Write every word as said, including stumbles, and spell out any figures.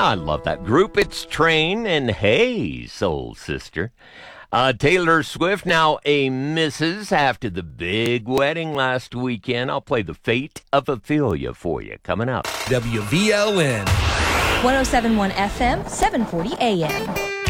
I love that group. It's Train and Hey, Soul Sister. Uh, Taylor Swift, now a missus after the big wedding last weekend. I'll play The Fate of Ophelia for you coming up. W V L N. one oh seven point one F M, seven forty A M.